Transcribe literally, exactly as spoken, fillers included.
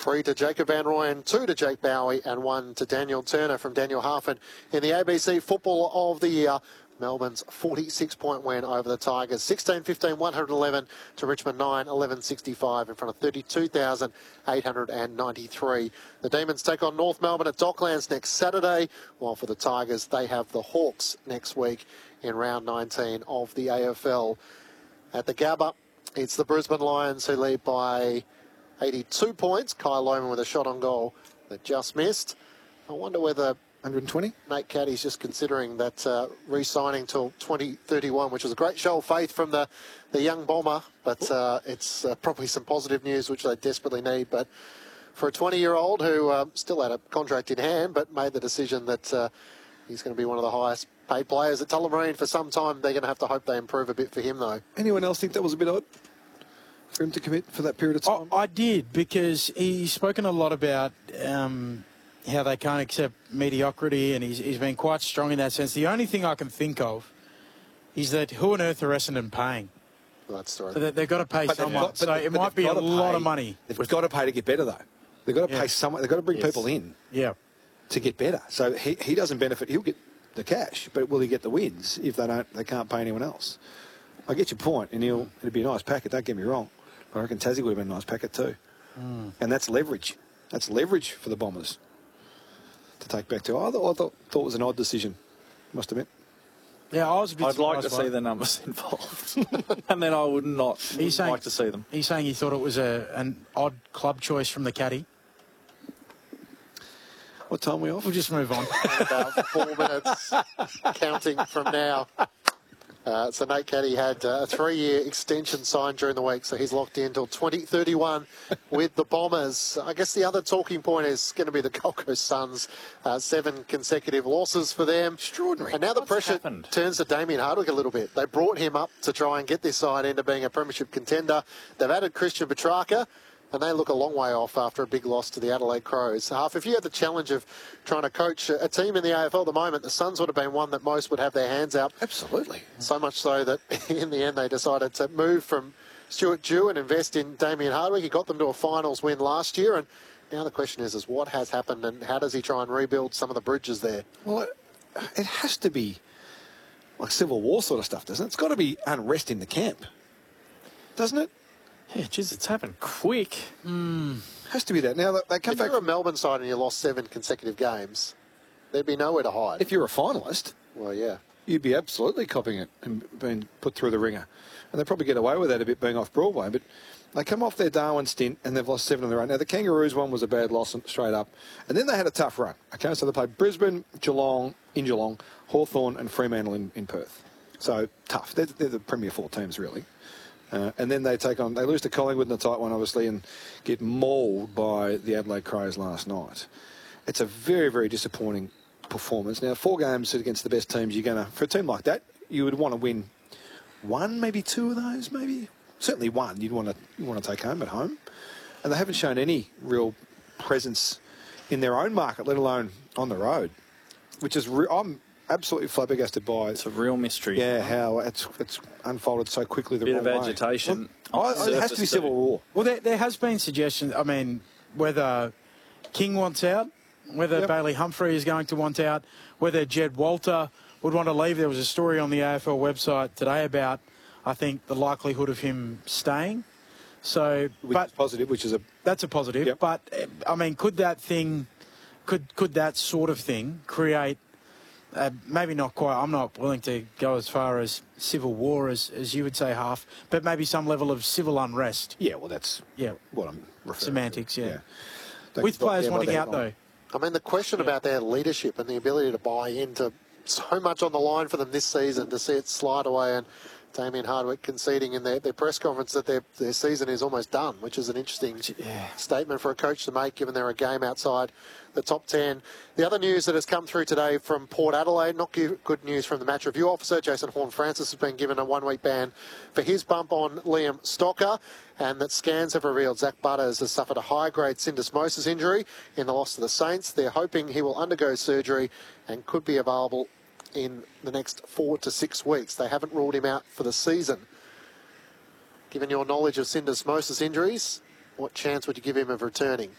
Three to Jacob Van Rooyen, two to Jake Bowie, and one to Daniel Turner from Daniel Harford in the A B C Football of the Year. Melbourne's forty-six point win over the Tigers. sixteen fifteen, one eleven to Richmond nine, eleven sixty-five in front of thirty-two thousand eight hundred ninety-three. The Demons take on North Melbourne at Docklands next Saturday, while for the Tigers, they have the Hawks next week in round nineteen of the A F L. At the Gabba, it's the Brisbane Lions who lead by eighty-two points. Kyle Lohman with a shot on goal that just missed. I wonder whether one hundred twenty? Nate Caddy's just considering that uh, re-signing till twenty thirty-one, which was a great show of faith from the, the young bomber, but uh, it's uh, probably some positive news which they desperately need. But for a twenty-year-old who uh, still had a contract in hand, but made the decision that uh, he's going to be one of the highest paid players at Tullamarine for some time, they're going to have to hope they improve a bit for him, though. Anyone else think that was a bit odd for him to commit for that period of time? I, I did, because he's spoken a lot about Um, how they can't accept mediocrity, and he's, he's been quite strong in that sense. The only thing I can think of is that who on earth are Essendon paying? Well, that's right. So they, they've got to pay But they've someone. got- but so they- it but might they've be a got to lot pay- of money. They've got to pay to get better, though. They've got to Yeah. pay someone. They've got to bring Yes. people in Yeah. to get better. So he, he doesn't benefit. He'll get the cash, but will he get the wins if they don't? They can't pay anyone else. I get your point, and he'll it'd be a nice packet. Don't get me wrong. But I reckon Tassie would have been a nice packet too. Mm. And that's leverage. That's leverage for the Bombers to take back to. I thought, I thought, thought it was an odd decision, must admit. Yeah, I was a bit I'd like to surprised by see it. the numbers involved, and then I would not He's saying- like to see them. He's saying he thought it was a an odd club choice from the caddy. What time are we off? We'll just move on. About four minutes counting from now. Uh, so Nate Caddy had uh, a three-year extension signed during the week, so he's locked in until twenty thirty-one with the Bombers. I guess the other talking point is going to be the Gold Coast Suns. Uh, seven consecutive losses for them. Extraordinary. And now the What's pressure happened? turns to Damien Hardwick a little bit. They brought him up to try and get this side into being a premiership contender. They've added Christian Petrarca, and they look a long way off after a big loss to the Adelaide Crows. Half, if you had the challenge of trying to coach a team in the A F L at the moment, the Suns would have been one that most would have their hands out. Absolutely. So much so that in the end they decided to move from Stuart Dew and invest in Damien Hardwick. He got them to a finals win last year, and now the question is, is what has happened and how does he try and rebuild some of the bridges there? Well, it, it has to be like Civil War sort of stuff, doesn't it? It's got to be unrest in the camp, doesn't it? Yeah, geez, it's happened quick. It has to be that. Now, they- they come If back you're a from, Melbourne side and you lost seven consecutive games, there'd be nowhere to hide. if you're a finalist, Well, yeah. you'd be absolutely copying it and being put through the ringer. And they probably get away with that a bit being off Broadway, but they come off their Darwin stint and they've lost seven in their own. Now, the Kangaroos one was a bad loss straight up. And then they had a tough run. Okay, so they played Brisbane, Geelong, in Geelong, Hawthorn and Fremantle in, in Perth. So tough. They're, they're the premier four teams, really. Uh, and then they take on, they lose to Collingwood in the tight one, obviously, and get mauled by the Adelaide Crows last night. It's a very, very disappointing performance. Now, four games against the best teams, you're going to, for a team like that, you would want to win one, maybe two of those, maybe. Certainly one you'd want to you want to take home at home. And they haven't shown any real presence in their own market, let alone on the road, which is, re- I'm absolutely flabbergasted by. It's a real mystery. Yeah, how it's it's unfolded so quickly the Bit wrong of way. agitation. Well, on I- the it has to be surface civil too. war. Well, there, there has been suggestions. I mean, whether King wants out, whether Yep. Bailey Humphrey is going to want out, whether Jed Walter would want to leave. There was a story on the A F L website today about, I think, the likelihood of him staying. So, Which but is positive, which is a that's a positive. Yep. But eh, I mean, could that thing, could could that sort of thing create? Uh, maybe not quite. I'm not willing to go as far as civil war as, as you would say, half, but maybe some level of civil unrest. yeah. Well, that's Yeah, what I'm referring semantics. to. Yeah, Don't with get bogged players down by wanting that out line. though. I mean, the question about their leadership and the ability to buy into so much on the line for them this season, to see it slide away, and Damien Hardwick conceding in their, their press conference that their, their season is almost done, which is an interesting Yeah. statement for a coach to make, given they're a game outside the top ten. The other news that has come through today from Port Adelaide, not good good news from the match review officer. Jason Horne-Francis has been given a one-week ban for his bump on Liam Stocker, and that scans have revealed Zach Butters has suffered a high-grade syndesmosis injury in the loss to the Saints. They're hoping he will undergo surgery and could be available in the next four to six weeks. They haven't ruled him out for the season. Given your knowledge of syndesmosis injuries, what chance would you give him of returning?